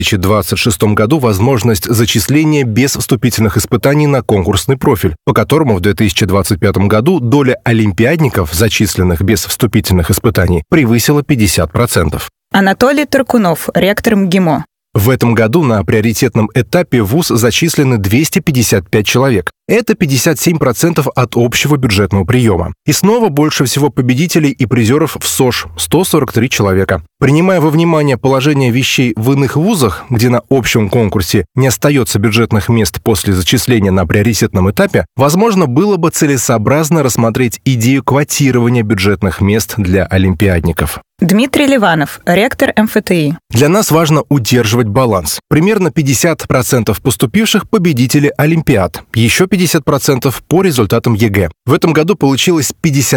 2026 году возможность зачисления без вступительных испытаний на конкурсный профиль, по которому в 2025 году доля олимпиадников, зачисленных без вступительных испытаний, превысила 50%. Анатолий Таркунов, ректор МГИМО. В этом году на приоритетном этапе в ВУЗ зачислены 255 человек. Это 57% от общего бюджетного приема. И снова больше всего победителей и призеров в СОЖ – 143 человека. Принимая во внимание положение вещей в иных вузах, где на общем конкурсе не остается бюджетных мест после зачисления на приоритетном этапе, возможно, было бы целесообразно рассмотреть идею квотирования бюджетных мест для олимпиадников. Дмитрий Ливанов, ректор МФТИ. Для нас важно удерживать баланс. Примерно 50% поступивших – победители олимпиад, еще 50% по результатам ЕГЭ. В этом году получилось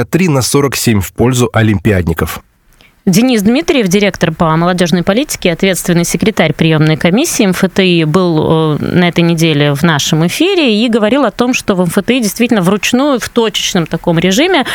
53/47 в пользу олимпиадников. Денис Дмитриев, директор по молодежной политике, ответственный секретарь приемной комиссии МФТИ, был на этой неделе в нашем эфире и говорил о том, что в МФТИ действительно вручную, в точечном таком режиме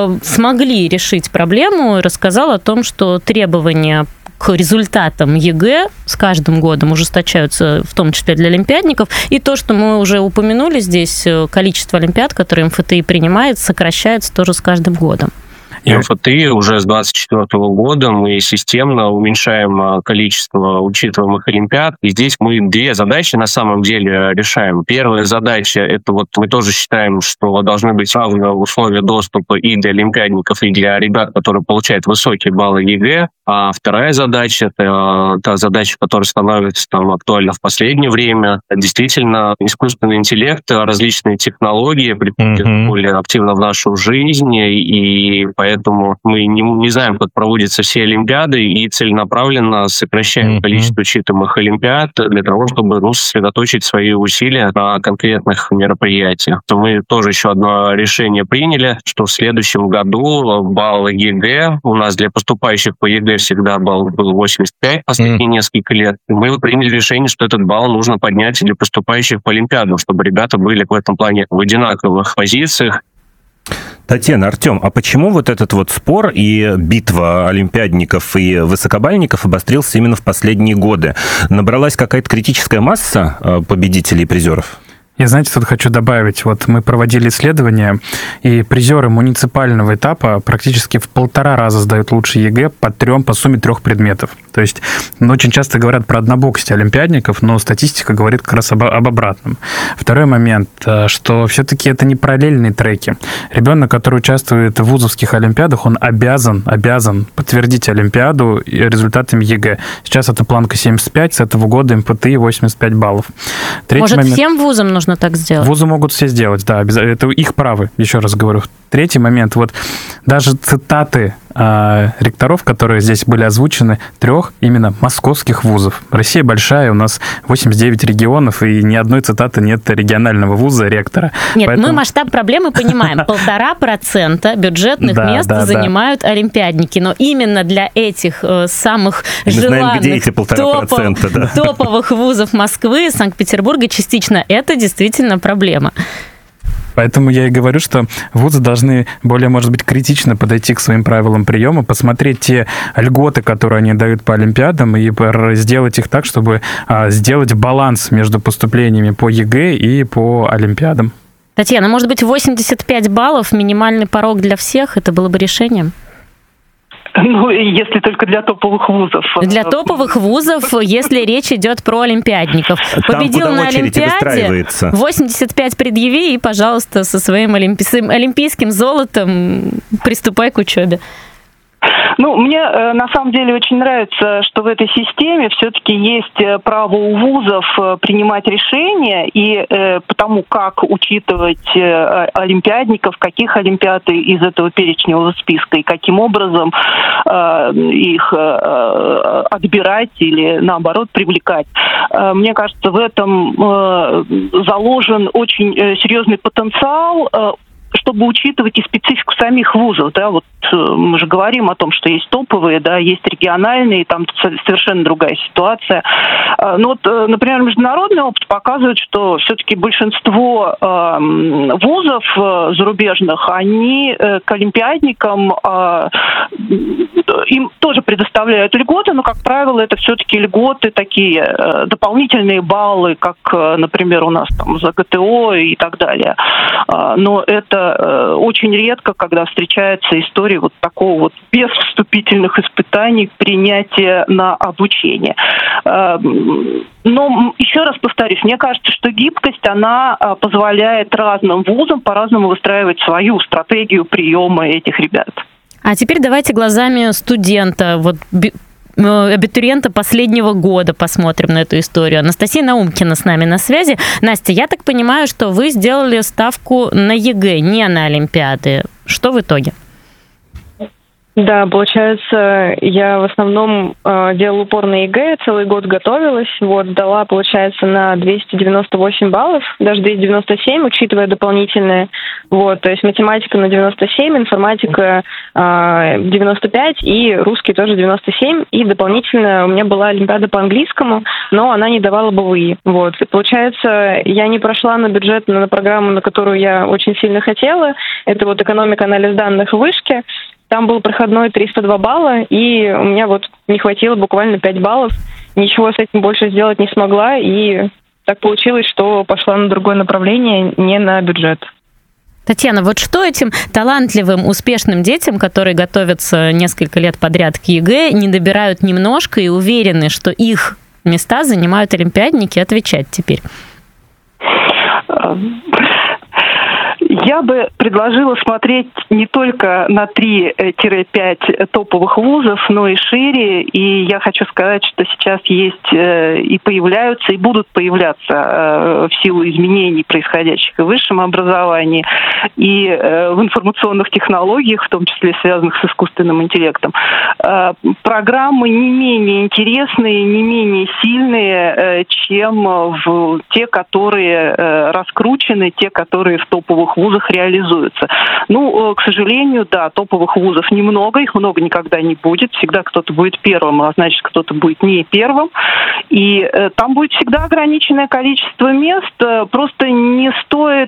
смогли решить проблему, и рассказал о том, что требования к результатам ЕГЭ с каждым годом ужесточаются, в том числе для олимпиадников. И то, что мы уже упомянули здесь, количество олимпиад, которые МФТИ принимает, сокращается тоже с каждым годом. И МФТИ уже с 2024 года мы системно уменьшаем количество учитываемых олимпиад. И здесь мы две задачи на самом деле решаем. Первая задача – это вот мы тоже считаем, что должны быть равные условия доступа и для олимпиадников, и для ребят, которые получают высокие баллы ЕГЭ. А вторая задача – это та задача, которая становится актуальна в последнее время. Действительно, искусственный интеллект, различные технологии приходят более активно в нашу жизнь, и поэтому мы не знаем, как проводятся все олимпиады, и целенаправленно сокращаем количество учитываемых олимпиад для того, чтобы сосредоточить свои усилия на конкретных мероприятиях. То мы тоже еще одно решение приняли, что в следующем году балл ЕГЭ у нас для поступающих по ЕГЭ всегда балл был 85 последние несколько лет. И мы приняли решение, что этот балл нужно поднять для поступающих по олимпиадам, чтобы ребята были в этом плане в одинаковых позициях. Татьяна, Артем, а почему вот этот вот спор и битва олимпиадников и высокобальников обострился именно в последние годы? Набралась какая-то критическая масса победителей и призеров? Я, знаете, тут хочу добавить, вот мы проводили исследования, и призеры муниципального этапа практически в 1,5 раза сдают лучше ЕГЭ по сумме 3 предметов. То есть, очень часто говорят про однобокость олимпиадников, но статистика говорит как раз об обратном. Второй момент, что все-таки это не параллельные треки. Ребенок, который участвует в вузовских олимпиадах, он обязан подтвердить олимпиаду результатами ЕГЭ. Сейчас эта планка 75, с этого года МФТИ 85 баллов. Может, всем вузам нужно так сделать? Вузы могут все сделать, да, это их право, еще раз говорю. Третий момент, вот даже цитаты ректоров, которые здесь были озвучены, 3 именно московских вузов. Россия большая, у нас 89 регионов, и ни одной цитаты нет регионального вуза, ректора. Нет, поэтому... мы масштаб проблемы понимаем. 1,5% бюджетных мест занимают олимпиадники, но именно для этих самых желанных топовых вузов Москвы, Санкт-Петербурга частично это действительно проблема. Поэтому я и говорю, что вузы должны более, может быть, критично подойти к своим правилам приема, посмотреть те льготы, которые они дают по олимпиадам, и сделать их так, чтобы сделать баланс между поступлениями по ЕГЭ и по олимпиадам. Татьяна, может быть, 85 баллов, минимальный порог для всех, это было бы решением? Ну, если только для топовых вузов. Для топовых вузов, если речь идет про олимпиадников. Победил на олимпиаде, 85 предъяви, и, пожалуйста, со своим олимпийским золотом приступай к учебе. Ну, мне на самом деле очень нравится, что в этой системе все-таки есть право у вузов принимать решения, и потому как учитывать олимпиадников, каких олимпиад из этого перечневого списка, и каким образом их отбирать или, наоборот, привлекать. Мне кажется, в этом заложен очень серьезный потенциал чтобы учитывать и специфику самих вузов, да, вот мы же говорим о том, что есть топовые, да, есть региональные, там совершенно другая ситуация. Но вот, например, международный опыт показывает, что все-таки большинство вузов зарубежных, они к олимпиадникам им тоже предоставляют льготы, но, как правило, это все-таки льготы такие, дополнительные баллы, как, например, у нас там за ГТО и так далее. Но это очень редко, когда встречается история вот такого вот без вступительных испытаний принятия на обучение. Но еще раз повторюсь, мне кажется, что гибкость, она позволяет разным вузам по-разному выстраивать свою стратегию приема этих ребят. А теперь давайте глазами студента, вот абитуриента последнего года посмотрим на эту историю. Анастасия Наумкина с нами на связи. Настя, я так понимаю, что вы сделали ставку на ЕГЭ, не на Олимпиады. Что в итоге? Да, получается, я в основном делала упор на ЕГЭ, целый год готовилась, вот, сдала, получается, на 298 баллов, даже 297, учитывая дополнительные, вот, то есть математика на 97, информатика 95 и русский тоже 97, и дополнительно у меня была олимпиада по английскому, но она не давала БВИ, вот, и получается, я не прошла на бюджет, на программу, на которую я очень сильно хотела, это вот экономика, анализ данных в вышке. Там был проходной 302 балла, и у меня вот не хватило буквально 5 баллов. Ничего с этим больше сделать не смогла, и так получилось, что пошла на другое направление, не на бюджет. Татьяна, вот что этим талантливым, успешным детям, которые готовятся несколько лет подряд к ЕГЭ, не добирают немножко и уверены, что их места занимают олимпиадники, отвечать теперь? Я бы предложила смотреть не только на 3-5 топовых вузов, но и шире. И я хочу сказать, что сейчас есть и появляются, и будут появляться в силу изменений, происходящих и в высшем образовании, и в информационных технологиях, в том числе связанных с искусственным интеллектом, программы не менее интересные, не менее сильные, чем те, которые раскручены, те, которые в топовых вузах реализуются. Ну, к сожалению, да, топовых вузов немного, их много никогда не будет. Всегда кто-то будет первым, а значит, кто-то будет не первым. И там будет всегда ограниченное количество мест. Просто не стоит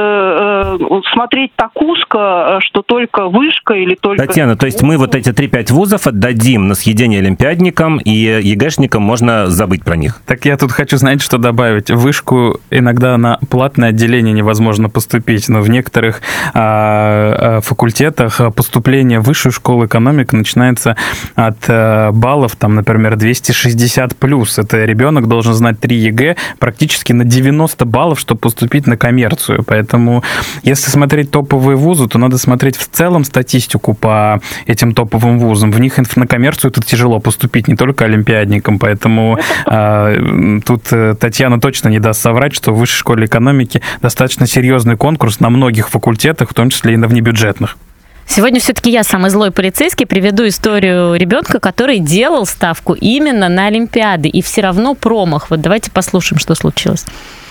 смотреть так узко, что только вышка или только... Татьяна, то есть мы вот эти 3-5 вузов отдадим на съедение олимпиадникам, и ЕГЭшникам можно забыть про них? Так я тут хочу, знаете, что добавить. В вышку иногда на платное отделение невозможно поступить, но в некоторых факультетах поступление в высшую школу экономики начинается от баллов, там, например, 260+. Это ребенок должен знать 3 ЕГЭ практически на 90 баллов, чтобы поступить на коммерцию. Поэтому, если смотреть топовые вузы, то надо смотреть в целом статистику по этим топовым вузам. В них на коммерцию это тяжело поступить, не только олимпиадникам. Поэтому тут Татьяна точно не даст соврать, что в высшей школе экономики достаточно серьезный конкурс на многих факультетах, в том числе и на внебюджетных. Сегодня все-таки я, самый злой полицейский, приведу историю ребенка, который делал ставку именно на Олимпиады, и все равно промах. Вот давайте послушаем, что случилось.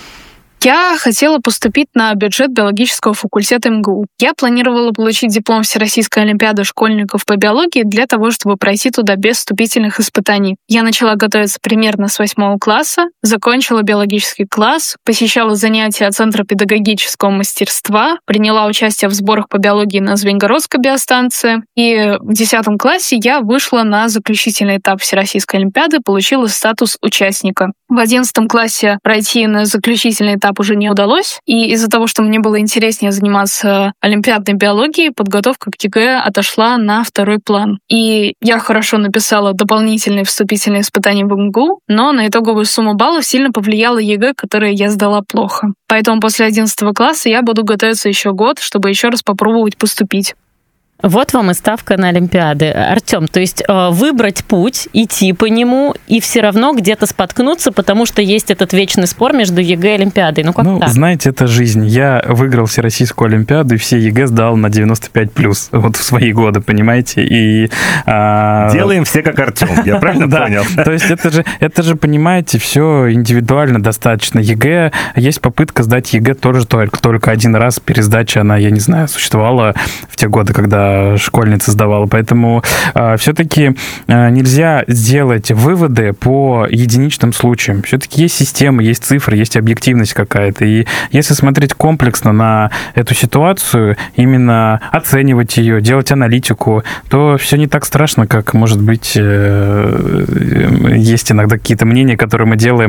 Я хотела поступить на бюджет биологического факультета МГУ. Я планировала получить диплом Всероссийской олимпиады школьников по биологии для того, чтобы пройти туда без вступительных испытаний. Я начала готовиться примерно с 8 класса, закончила биологический класс, посещала занятия Центра педагогического мастерства, приняла участие в сборах по биологии на Звенигородской биостанции. И в 10 классе я вышла на заключительный этап Всероссийской олимпиады, получила статус участника. В 11 классе пройти на заключительный этап уже не удалось, и из-за того, что мне было интереснее заниматься олимпиадной биологией, подготовка к ЕГЭ отошла на второй план. И я хорошо написала дополнительные вступительные испытания в МГУ, но на итоговую сумму баллов сильно повлияла ЕГЭ, которое я сдала плохо. Поэтому после 11 класса я буду готовиться еще год, чтобы еще раз попробовать поступить. Вот вам и ставка на Олимпиады. Артем, то есть выбрать путь, идти по нему и все равно где-то споткнуться, потому что есть этот вечный спор между ЕГЭ и Олимпиадой. Ну, как так? Знаете, это жизнь. Я выиграл Всероссийскую Олимпиаду, и все ЕГЭ сдал на 95+, вот в свои годы, понимаете? И, делаем все как Артем, я правильно понял? То есть это же, понимаете, все индивидуально достаточно. ЕГЭ, есть попытка сдать ЕГЭ тоже только один раз, пересдача, она, я не знаю, существовала в те годы, когда школьница сдавала. Поэтому все-таки нельзя сделать выводы по единичным случаям. Все-таки есть система, есть цифры, есть объективность какая-то. И если смотреть комплексно на эту ситуацию, именно оценивать ее, делать аналитику, то все не так страшно, как, может быть, есть иногда какие-то мнения, которые мы делаем